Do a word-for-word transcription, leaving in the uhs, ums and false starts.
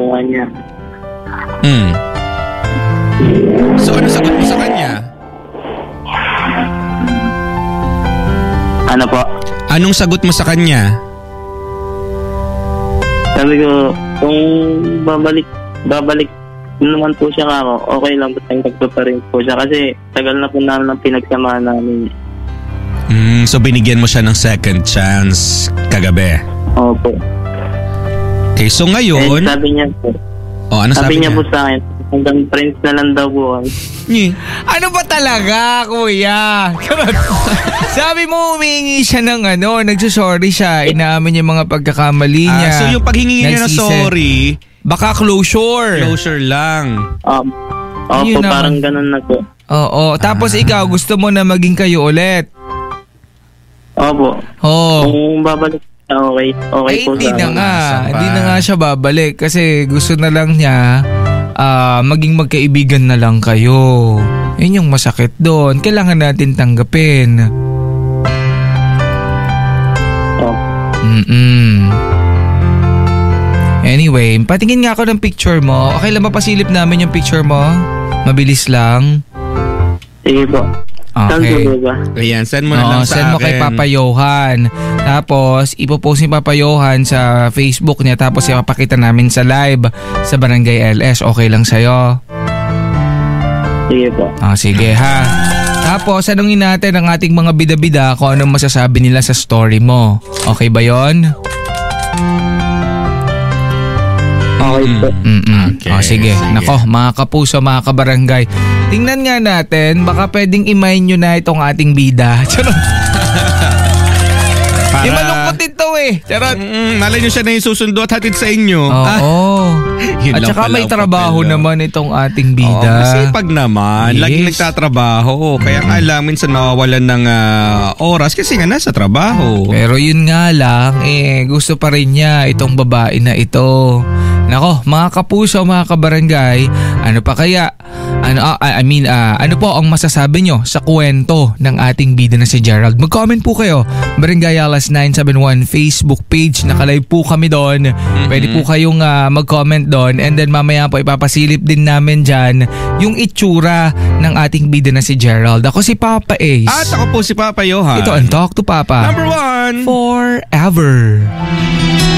tulungan niya. Hmm. So ano sagot mo sa kanya? Ano po? Anong sagot mo sa kanya? Sabi ko, kung babalik, babalik naman po siya nga ako, okay lang, basta tanggap pa rin po siya. Kasi tagal na po namin ang pinagsamahan namin. Mm, so binigyan mo siya ng second chance kagabi? Opo. Okay, so ngayon... Eh, sabi niya po. Oh, ano sabi, sabi niya? niya po sa akin, hanggang friends na lang daw po. Eh. Ano ba talaga, kuya? Sabi mo, humingi siya ng ano, nagsusorry siya, inaamin niya mga pagkakamali niya. Ah, so yung paghingi niya ng Nagsisi. sorry, baka closure. closure lang. Um, opo, Yun naman. parang ganun na po. Oo, tapos Ah. ikaw, gusto mo na maging kayo ulit. Opo. Oo. Kung babalik siya, okay. Okay Ay, po hindi sa na akin. nga. Saan pa? Hindi na nga siya babalik kasi gusto na lang niya ah, maging magkaibigan na lang kayo. Yun yung masakit doon. Kailangan natin tanggapin. Opo. Mm-mm. Anyway, patingin nga ako ng picture mo. Okay lang ba pasilip namin yung picture mo? Mabilis lang. Sige po. Saan Okay. po ba? Ayan, send mo na Oo, lang sa send mo akin. kay Papa Johan. Tapos, ipopost ni Papa Johan sa Facebook niya. Tapos, ipapakita namin sa live sa Barangay L S. Okay lang sa'yo? Sige po. Ah, sige ha. Tapos, anongin natin ang ating mga bida-bida kung anong masasabi nila sa story mo. Okay ba yon? Okay po. Mm-mm. Okay, Oh, sige. sige. Nako, mga kapuso, mga kabarangay. Tingnan nga natin, baka pwedeng i-mine nyo na itong ating bida. Charot. Para... Di malungkot ito eh. Charot. Mm, malay nyo siya na yung susundo at hatid sa inyo. Oo. Ah, yun At lang saka pala may ang trabaho papel, oh. naman itong ating Oo, bida. masipag naman. Yes. Laging nagtatrabaho. Kaya nga lang, minsan mawawalan ng ah, oras kasi nga nasa trabaho. Pero yun nga lang, eh, gusto pa rin niya itong babae na ito. Nako, mga kapuso, mga kabarangay, ano pa kaya? Ano, ah, I mean, ah, ano po ang masasabi nyo sa kwento ng ating bida na si Gerald? Mag-comment po kayo. Barangay Alas nine seven one Facebook page. Nakalive po kami doon. Mm-hmm. Pwede po kayong ah, mag-comment doon. And then mamaya po ipapasilip din namin dyan yung itsura ng ating bida na si Gerald. Ako si Papa Ace. At ako po si Papa Johan. Ito ang Talk to Papa. Number one. Forever.